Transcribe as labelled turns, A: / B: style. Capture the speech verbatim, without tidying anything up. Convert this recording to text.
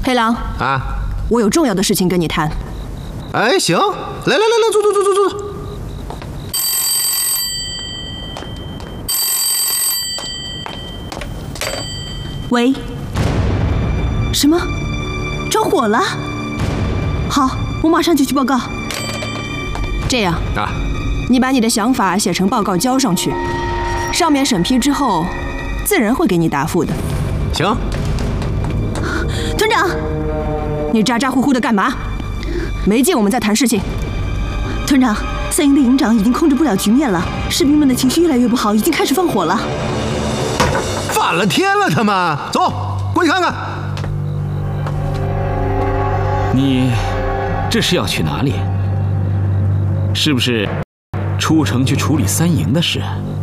A: 黑狼
B: 啊，
A: 我有重要的事情跟你谈。
B: 哎，行，来来来来，坐坐坐坐坐坐。
A: 喂？什么？着火了？好，我马上就去报告。这样
B: 啊，
A: 你把你的想法写成报告交上去，上面审批之后，自然会给你答复的。
B: 行。
A: 团长，你咋咋呼呼的干嘛？没见我们在谈事情。团长，三营的营长已经控制不了局面了，士兵们的情绪越来越不好，已经开始放火了。
B: 反了天了，他们！走，过去看看。
C: 你这是要去哪里？是不是出城去处理三营的事？